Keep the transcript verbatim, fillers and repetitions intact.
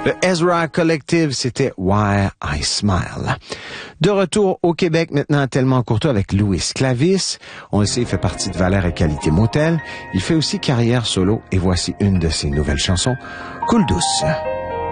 Le Ezra Collective, c'était Why I Smile. De retour au Québec maintenant, Tellement Courtois avec Louis Clavis. On le sait, il fait partie de Valeurs et Qualité Motel. Il fait aussi carrière solo et voici une de ses nouvelles chansons, Coule douce.